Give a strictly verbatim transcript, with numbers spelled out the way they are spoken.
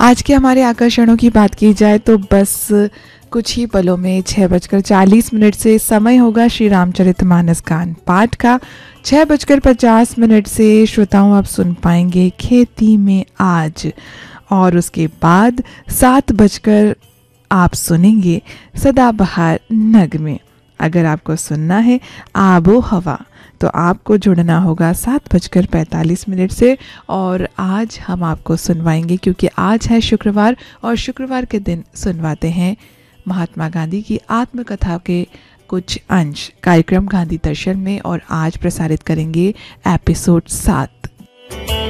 आज के हमारे आकर्षणों की बात की जाए तो बस कुछ ही पलों में छः बजकर चालीस मिनट से समय होगा श्री रामचरितमानस गान पाठ का। छः बजकर पचास मिनट से श्रोताओं आप सुन पाएंगे खेती में आज, और उसके बाद सात बजकर आप सुनेंगे सदाबहार नगमे। अगर आपको सुनना है आबो हवा तो आपको जुड़ना होगा सात बजकर पैंतालीस मिनट से। और आज हम आपको सुनवाएंगे क्योंकि आज है शुक्रवार, और शुक्रवार के दिन सुनवाते हैं महात्मा गांधी की आत्मकथा के कुछ अंश कार्यक्रम गांधी दर्शन में, और आज प्रसारित करेंगे एपिसोड सात।